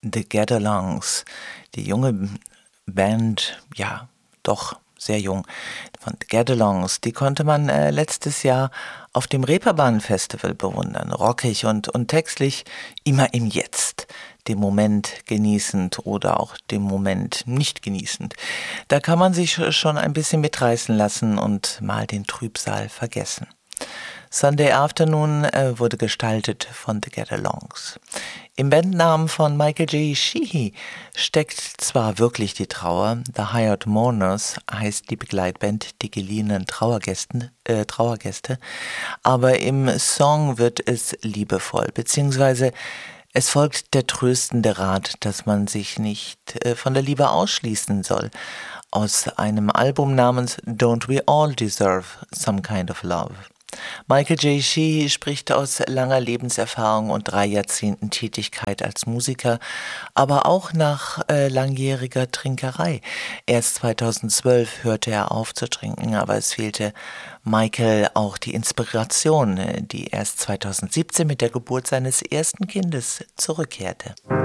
The Get-Alongs, die junge Band, ja, doch sehr jung, von The Get-Alongs, die konnte man letztes Jahr auf dem Reeperbahn-Festival bewundern. Rockig und textlich immer im Jetzt, dem Moment genießend oder auch dem Moment nicht genießend. Da kann man sich schon ein bisschen mitreißen lassen und mal den Trübsal vergessen. Sunday Afternoon wurde gestaltet von The Get-Alongs. Im Bandnamen von Michael J. Sheehy steckt zwar wirklich die Trauer, The Hired Mourners heißt die Begleitband, die geliehenen Trauergäste, aber im Song wird es liebevoll, beziehungsweise es folgt der tröstende Rat, dass man sich nicht von der Liebe ausschließen soll. Aus einem Album namens Don't We All Deserve Some Kind of Love. Michael J. Sheehy spricht aus langer Lebenserfahrung und 3 Jahrzehnten Tätigkeit als Musiker, aber auch nach langjähriger Trinkerei. Erst 2012 hörte er auf zu trinken, aber es fehlte Michael auch die Inspiration, die erst 2017 mit der Geburt seines ersten Kindes zurückkehrte.